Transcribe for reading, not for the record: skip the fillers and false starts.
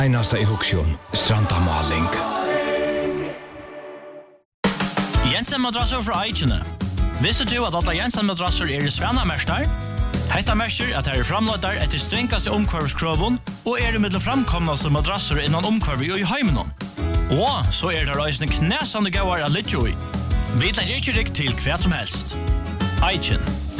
Einasta I hugsion, strandamaling. Jensen madrasser fra Eichene. Visste du at alle Jensen madrasser I Svennamester? Hetta merker at her framløyder etter strengaste omkvarvskroven og I middel framkomnaste madrasser innan omkvarv I heimenon. Og så det reisende knæsande gauar av Lidjoi. Vi legger ikke rikk til hva som helst. Eichen.